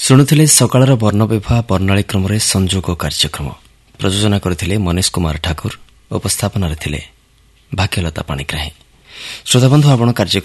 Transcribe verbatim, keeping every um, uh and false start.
ଶୁଣୁଥିଲେ ସକାଳର ବର୍ଣ୍ଣବିଭା ବର୍ଣ୍ଣାଳୀ କ୍ରମରେ ସଂଯୋଗ କାର୍ଯ୍ୟକ୍ରମ ପ୍ରଯୋଜନା କରିଥିଲେ ମନୀଷ କୁମାର ଠାକୁର। ଉପସ୍ଥାପନାରେ ଥିଲେ ଭାଗ୍ୟଲତା ପାଣିଗ୍ରାହୀ। ଶ୍ରୋତାବନ୍ଧୁ ଆପଣ କାର୍ଯ୍ୟକ୍ରମ